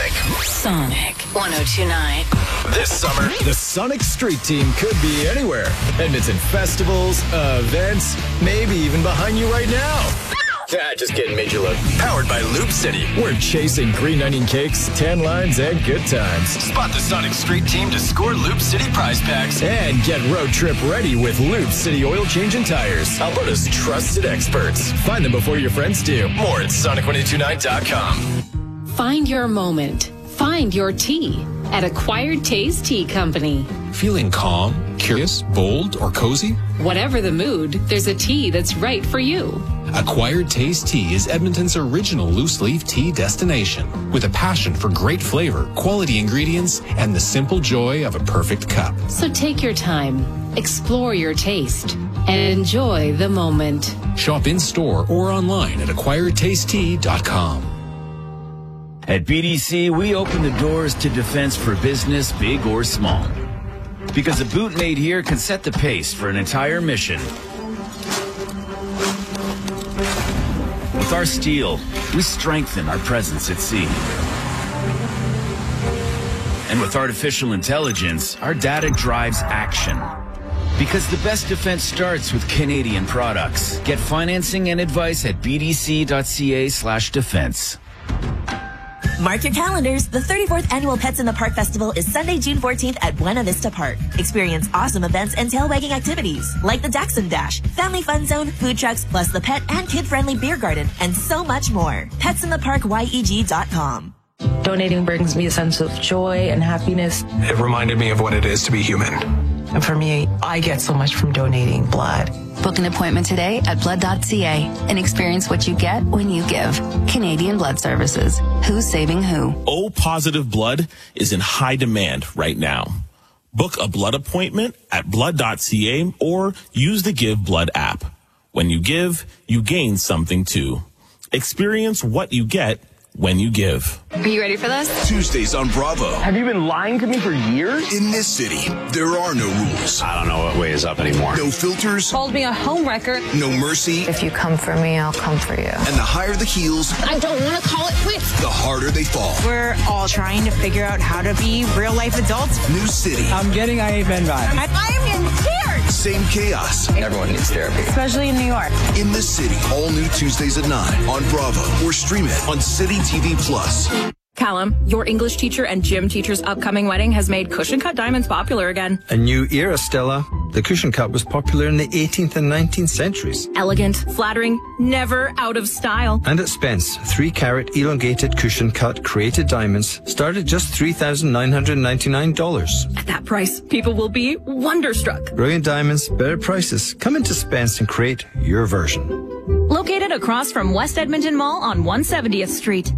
Sonic 102.9. This summer, the Sonic Street Team could be anywhere. Edmonton festivals, events, maybe even behind you right now. Just kidding, Major Look. Powered by Loop City. We're chasing green onion cakes, tan lines, and good times. Spot the Sonic Street Team to score Loop City prize packs. And get road trip ready with Loop City oil change and tires. Alberta's trusted experts. Find them before your friends do. More at Sonic1029.com. Find your moment. Find your tea at Acquired Taste Tea Company. Feeling calm, curious, bold, or cozy? Whatever the mood, there's a tea that's right for you. Acquired Taste Tea is Edmonton's original loose-leaf tea destination with a passion for great flavor, quality ingredients, and the simple joy of a perfect cup. So take your time, explore your taste, and enjoy the moment. Shop in-store or online at acquiredtastetea.com. At BDC, we open the doors to defense for business, big or small. Because a boot made here can set the pace for an entire mission. With our steel, we strengthen our presence at sea. And with artificial intelligence, our data drives action. Because the best defense starts with Canadian products. Get financing and advice at bdc.ca/defense. Mark your calendars. The 34th Annual Pets in the Park Festival is Sunday, June 14th at Buena Vista Park. Experience awesome events and tail-wagging activities like the Dachshund Dash, Family Fun Zone, food trucks, plus the pet and kid-friendly beer garden, and so much more. PetsinTheParkYEG.com. Donating brings me a sense of joy and happiness. It reminded me of what it is to be human. And for me, I get so much from donating blood. Book an appointment today at blood.ca and experience what you get when you give. Canadian Blood Services. Who's saving who? O-positive blood is in high demand right now. Book a blood appointment at blood.ca or use the Give Blood app. When you give, you gain something too. Experience what you get when you give. Are you ready for this? Tuesdays on Bravo. Have you been lying to me for years? In this city, there are no rules. I don't know what way is up anymore. No filters. Called me a homewrecker. No mercy. If you come for me, I'll come for you. And the higher the heels, I don't want to call it quits. the harder they fall. We're all trying to figure out how to be real-life adults. New city. I'm getting I Ain't Been By. I am in tears. Same chaos. Everyone needs therapy. Especially in New York. In this city, all new Tuesdays at 9 on Bravo or stream it on City TV Plus. Callum, your English teacher and gym teacher's upcoming wedding has made cushion cut diamonds popular again. A new era, Stella. The cushion cut was popular in the 18th and 19th centuries. Elegant, flattering, never out of style. And at Spence, 3-carat elongated cushion cut created diamonds start at just $3,999. At that price, people will be wonderstruck. Brilliant diamonds, better prices. Come into Spence and create your version. Located across from West Edmonton Mall on 170th Street.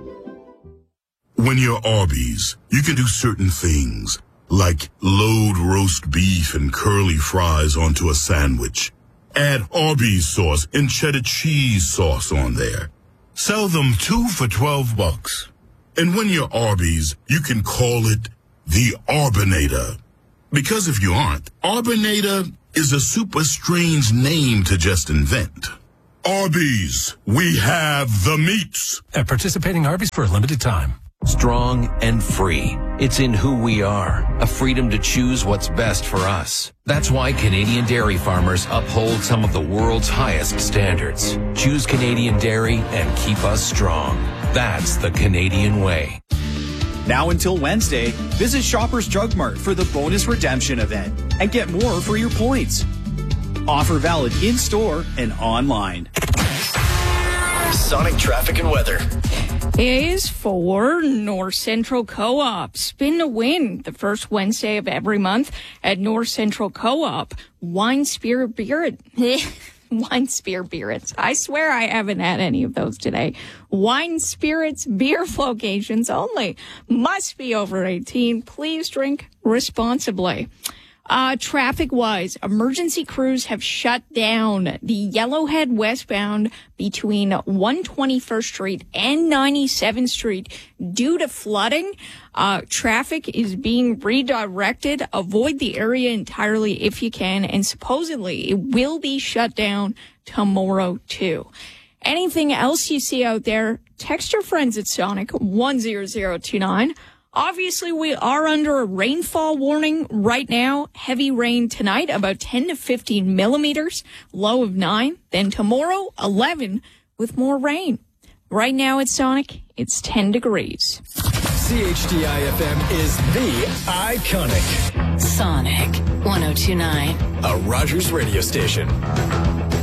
When you're Arby's, you can do certain things, like load roast beef and curly fries onto a sandwich. Add Arby's sauce and cheddar cheese sauce on there. Sell them 2 for $12. And when you're Arby's, you can call it the Arbinator. Because if you aren't, Arbinator is a super strange name to just invent. Arby's, we have the meats. At participating Arby's for a limited time. Strong and free. It's in who we are. A freedom to choose what's best for us. That's why Canadian dairy farmers uphold some of the world's highest standards. Choose Canadian dairy and keep us strong. That's the Canadian way. Now until Wednesday, visit Shoppers Drug Mart for the bonus redemption event and get more for your points. Offer valid in-store and online. Sonic traffic and weather. Is for North Central Co-op. Spin to win the first Wednesday of every month at North Central Co-op. Wine Spear Beer. Wine Spirits. I swear I haven't had any of those today. Wine Spirits beer locations only. Must be over 18. Please drink responsibly. Traffic-wise, emergency crews have shut down the Yellowhead westbound between 121st Street and 97th Street due to flooding. Traffic is being redirected. Avoid the area entirely if you can, and supposedly it will be shut down tomorrow too. Anything else you see out there, text your friends at Sonic 10029. Obviously, we are under a rainfall warning right now. Heavy rain tonight, about 10 to 15 millimeters, low of 9. Then tomorrow, 11 with more rain. Right now at Sonic, it's 10 degrees. CHDI-FM is the iconic Sonic 102.9, a Rogers radio station.